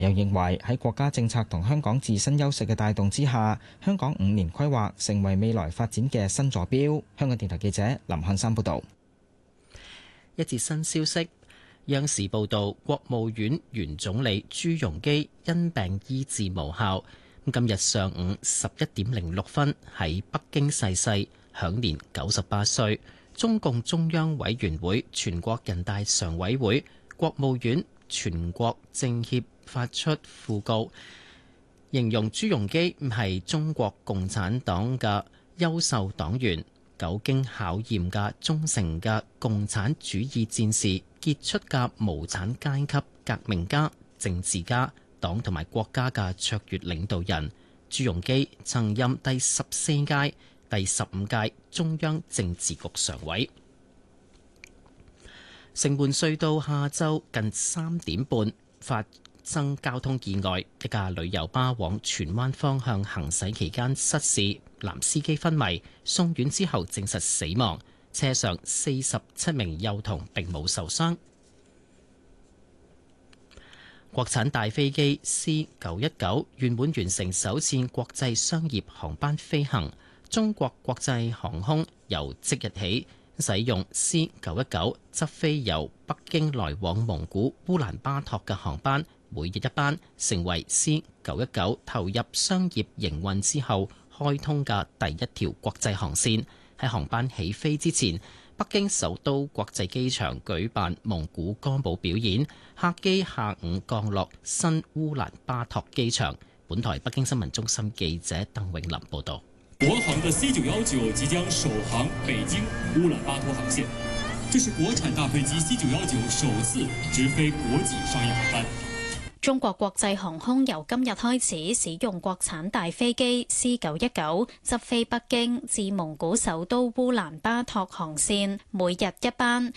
又認為喺國家政策同香港自身優勢嘅帶動之下，香港5年規劃成為未來發展嘅新坐標。香港電台記者林漢山報導。 一節新消息，央視報導，國務院原總理朱鎔基因病醫治無效，今日上午11:06喺北京逝世，享年98歲。中共中央委員會、全國人大常委會、國務院、全國政協發出訃告，形容朱鎔基係中國共產黨嘅優秀黨員，久經考驗嘅忠誠嘅共產主義戰士，傑出嘅無產階級革命家、政治家，黨同埋國家嘅卓越領導人。朱鎔基曾任第14屆、第15屆中央政治局常委。城門隧道下晝近3點半發生交通意外，一架旅遊巴往荃灣方向行駛期間失事，男司機昏迷，送院之後證實死亡。車上47名幼童並冇受傷。國產大飛機 C919 圓滿完成首次國際商業航班飛行。中國國際航空由即日起使用 C919 執飛由北京來往蒙古烏蘭巴托嘅航班，每日一班，成為 C919 投入商業營運之後開通嘅第一條國際航線。喺航班起飛之前，北京首都國際機場舉辦蒙古歌舞表演，客機下午降落新烏蘭巴托機場。本台北京新聞中心記者鄧永林報道。 國航的 C919 即將首航北京烏蘭巴托航線，這是國產大飛機 C919 首次直飛國際商業航班。 中國國際航空由今日開始使用國產大飛機 C919 執飛北京至蒙古首都烏蘭巴托航線，每日一班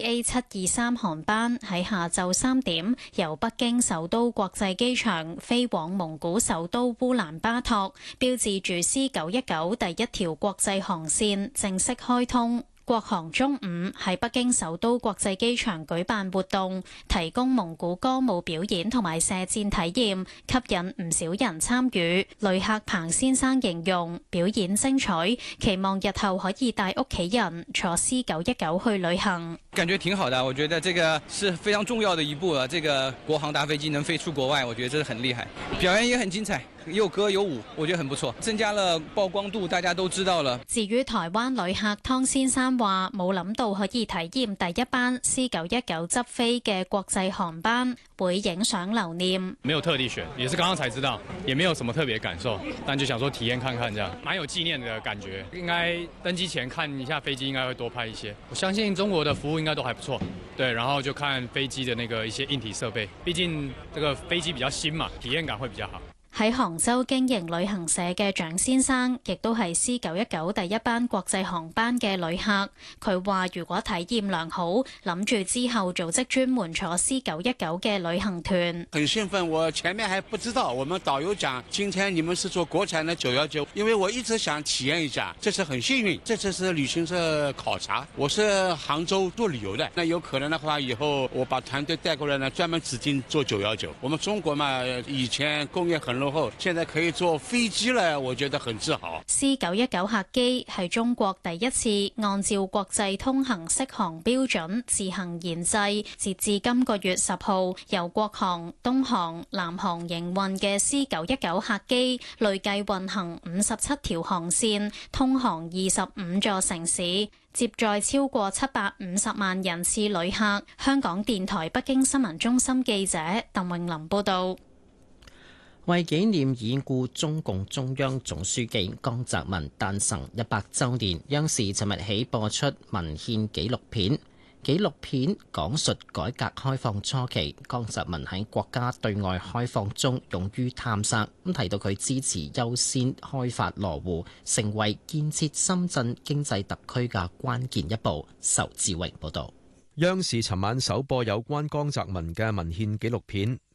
CA723 航班喺下晝3點由北京首都國際機場飛往蒙古首都烏蘭巴托，標誌住 C919 第一條國際航線正式開通。國航中午喺北京首都國際機場舉辦活動，提供蒙古歌舞表演同埋射箭體驗，吸引唔少人參與。旅客彭先生形容表演精彩，期望日後可以帶屋企人坐 C919 去旅行。 感覺挺好的，我覺得這個是非常重要的一步啊！這個國航大飛機能飛出國外，我覺得這是很厲害，表演也很精彩。有歌有舞，我覺得很不錯，增加了曝光度，大家都知道了。 至於台灣旅客湯先生話，冇諗到可以體驗第一班 C919 執飛嘅國際航班，會影相留念。 沒有特地選，也是剛剛才知道，也沒有什麼特別感受，但就想說體驗看看，這樣蠻有紀念的感覺。應該登機前看一下飛機，應該會多拍一些。我相信中國的服務應該都還不錯，對，然後就看飛機的那個一些硬體設備，畢竟這個飛機比較新嘛，體驗感會比較好。 喺杭州經營旅行社嘅蔣先生，亦都係 C919 第一班國際航班嘅旅客。佢話：如果體驗良好，諗住之後組織專門坐 C919 嘅旅行團。 很興奮，我前面還不知道，我們導遊講，今天你們是坐國產的919，因為我一直想體驗一下，這次很幸運。這次是旅行社考察，我是杭州做旅遊的，那有可能的話，以後我把團隊帶過來呢，專門指定坐919。我們中國嘛，以前工業很後現在可以坐飛機了，我覺得很自豪。 C919 客機係中國第一次按照國際通行適航標準自行研製，截至今個月10號由國航、東航、南航營運嘅 C919 客機，累計運行57條航線，通航25座城市，接載超過750萬人次旅客。香港電台北京新聞中心記者鄧穎琳報道。 為紀念已故中共中央總書記江澤民誕辰100週年，央視尋日起播出文獻紀錄片。紀錄片講述改革開放初期，江澤民喺國家對外開放中勇於探索，提到佢支持優先開發羅湖，成為建設深圳經濟特區嘅關鍵一步。仇志榮報導。 央視尋晚首播有關江澤民嘅文獻紀錄片。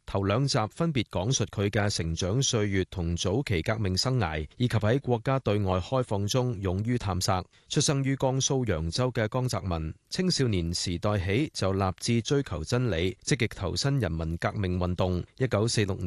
頭兩集分別講述佢嘅成長歲月同早期革命生涯，以及喺國家對外開放中勇於探索。出生於江蘇揚州嘅江澤民，青少年時代起就立志追求真理，積極投身人民革命運動。1946